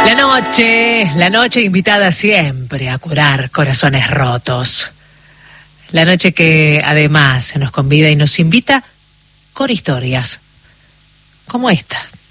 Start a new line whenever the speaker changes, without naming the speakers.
La noche invitada siempre a curar corazones rotos. La noche que además nos convida y nos invita con historias como esta.